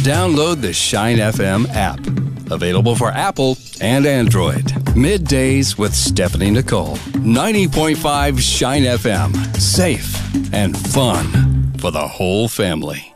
Download the Shine FM app. Available for Apple and Android. Middays with Stephanie Nicole. 90.5 Shine FM. Safe and fun for the whole family.